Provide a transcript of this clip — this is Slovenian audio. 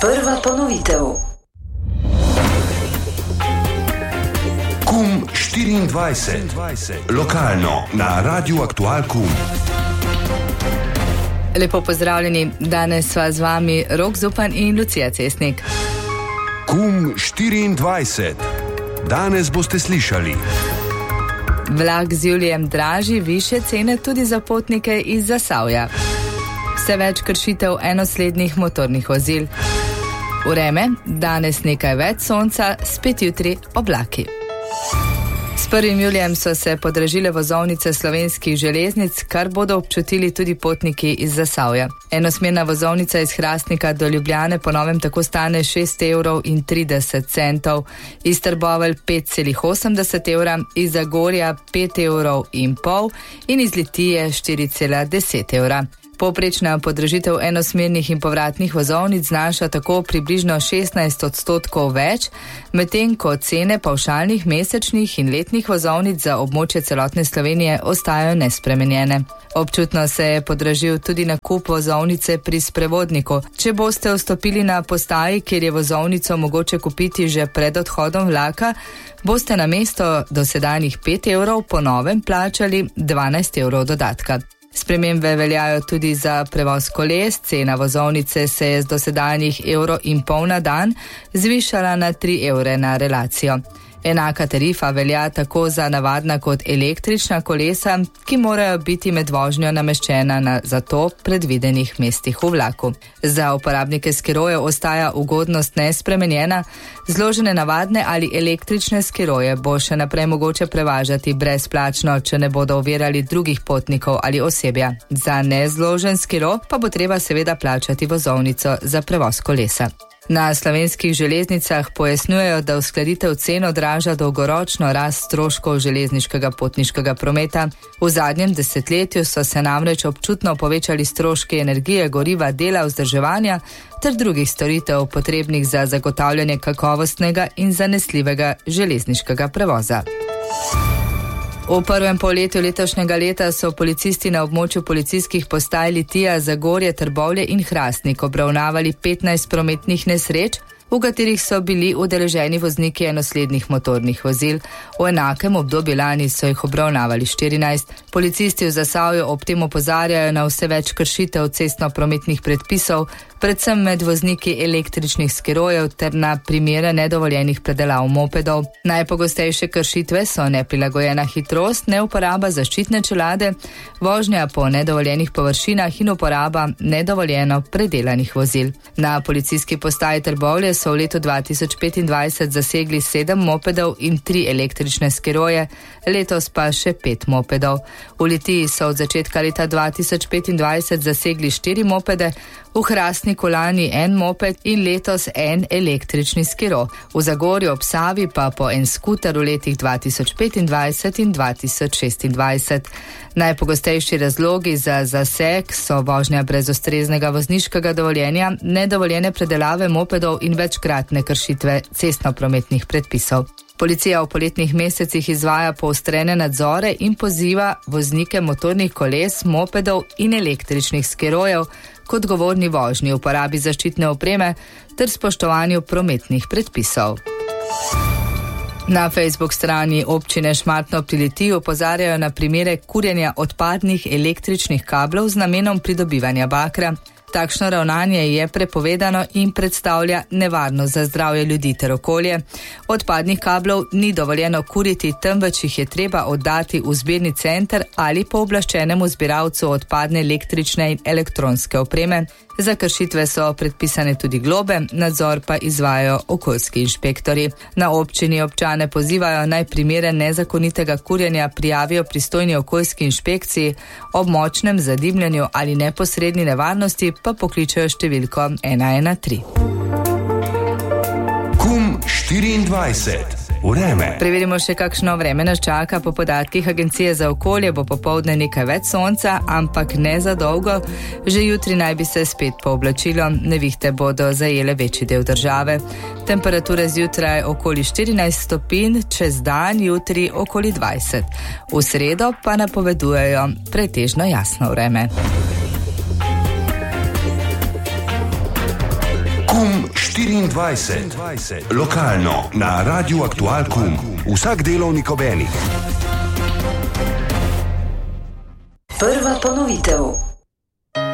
Prva ponovitev. KUM 24. Lokalno na Radiu Aktual KUM. Lepo pozdravljeni, danes sva z vami Rok Zupan in Lucija Cesnik. KUM 24. Danes boste slišali: vlak z julijem dražji, višje cene tudi za potnike iz Zasavja. Vse več kršitev enoslednih motornih vozil. Vreme, danes nekaj več sonca, spet jutri oblaki. S 1. julijem so se podražile vozovnice slovenskih železnic, kar bodo občutili tudi potniki iz Zasavja. Enosmerna vozovnica iz Hrastnika do Ljubljane po novem tako stane 6,30 €, iz Trbovelj 5,80 €, iz Zagorja 5,5 € in iz Litije 4,10 €. Povprečna podražitev enosmernih in povratnih vozovnic znaša tako približno 16% več, medtem ko cene pavšalnih mesečnih in letnih vozovnic za območje celotne Slovenije ostajajo nespremenjene. Občutno se je podražil tudi nakup vozovnice pri sprevodniku. Če boste vstopili na postaji, kjer je vozovnico mogoče kupiti že pred odhodom vlaka, boste namesto dosedanjih 5 € po novem plačali 12 € dodatka. Spremembe veljajo tudi za prevoz koles. Cena vozovnice se je z dosedanjih 1,5 € na dan zvišala na 3 € na relacijo. Enaka tarifa velja tako za navadna kot električna kolesa, ki morajo biti med vožnjo nameščena na za to predvidenih mestih v vlaku. Za uporabnike skirojev ostaja ugodnost nespremenjena. Zložene navadne ali električne skiroje bo še naprej mogoče prevažati brezplačno, če ne bodo ovirali drugih potnikov ali osebja. Za nezložen skiro pa bo treba seveda plačati vozovnico za prevoz kolesa. Na slovenskih železnicah pojasnjujejo, da uskladitev cen odraža dolgoročno rast stroškov železniškega potniškega prometa. V zadnjem desetletju so se namreč občutno povečali stroški energije, goriva, dela, vzdrževanja ter drugih storitev potrebnih za zagotavljanje kakovostnega in zanesljivega železniškega prevoza. V prvem polletju letošnjega leta so policisti na območju policijskih postaj Litija, Zagorje, Trbovlje in Hrastnik obravnavali 15 prometnih nesreč, v katerih so bili udeleženi vozniki enoslednih motornih vozil. V enakem obdobju lani so jih obravnavali 14. Policisti v Zasavju ob tem opozarjajo na vse več kršitev cestno-prometnih predpisov, predvsem med vozniki električnih skirojev ter na primere nedovoljenih predelav mopedov. Najpogostejše kršitve so neprilagojena hitrost, neuporaba zaščitne čelade, vožnja po nedovoljenih površinah in uporaba nedovoljeno predelanih vozil. Na policijski postaji Trbovlje so v letu 2025 zasegli 7 mopedov in 3 električne skiroje, letos pa še 5 mopedov. V Litiji so od začetka leta 2025 zasegli 4 mopede, v Hrastniku lani 1 moped in letos 1 električni skiro. V Zagorju ob Savi pa po 1 skuter v letih 2025 in 2026. Najpogostejši razlogi za zaseg so vožnja brez ustreznega vozniškega dovoljenja, nedovoljene predelave mopedov in večkratne kršitve cestno-prometnih predpisov. Policija v poletnih mesecih izvaja poostrene nadzore in poziva voznike motornih koles, mopedov in električnih skirojev k odgovorni vožnji, uporabi zaščitne opreme ter spoštovanju prometnih predpisov. Na Facebook strani občine Šmartno pri Litiji opozarjajo na primere kurjenja odpadnih električnih kablov z namenom pridobivanja bakra. Takšno ravnanje je prepovedano in predstavlja nevarnost za zdravje ljudi ter okolje. Odpadnih kablov ni dovoljeno kuriti, temveč jih je treba oddati v zbirni center ali pooblaščenemu zbiralcu odpadne električne in elektronske opreme. Za kršitve so predpisane tudi globe, nadzor pa izvajajo okoljski inšpektorji. Na občini občane pozivajo naj primere nezakonitega kurjenja prijavijo pristojni okoljski inšpekciji, ob močnem zadimljanju ali neposredni nevarnosti pa pokličejo številko 113. KUM 24. Vreme. Preverimo še, kakšno vreme nas čaka. Po podatkih Agencije za okolje bo popoldne nekaj več sonca, ampak ne za dolgo. Že jutri naj bi se spet pooblačilo, nevihte bodo zajele večji del države. Temperature zjutraj okoli 14 stopinj, čez dan jutri okoli 20. V sredo pa napovedujejo pretežno jasno vreme. KUM 24. Lokalno na Radiu Aktual KUM. Vsak delovnik ob enih. Prva ponovitev.